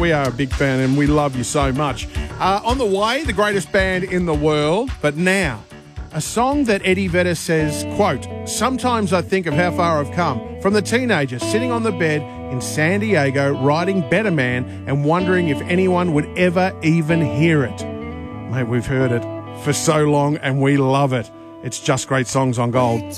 we are a big fan and we love you so much. On the way, the greatest band in the world. But now, a song that Eddie Vedder says, quote, "Sometimes I think of how far I've come, from the teenager sitting on the bed in San Diego writing Better Man and wondering if anyone would ever even hear it." Mate, we've heard it for so long and we love it. It's Just Great Songs on Gold.